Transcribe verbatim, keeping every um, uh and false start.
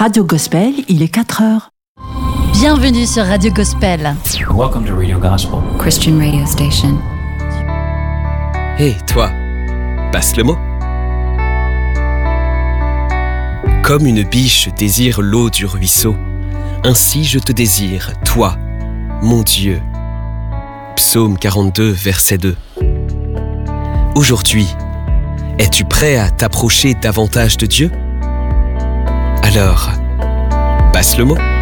Radio Gospel, il est quatre heures. Bienvenue sur Radio Gospel. Welcome to Radio Gospel, Christian radio station. Hé, hey, toi, passe le mot. Comme une biche désire l'eau du ruisseau, ainsi je te désire, toi, mon Dieu. Psaume quarante-deux, verset deux. Aujourd'hui, es-tu prêt à t'approcher davantage de Dieu ? Alors, passe le mot.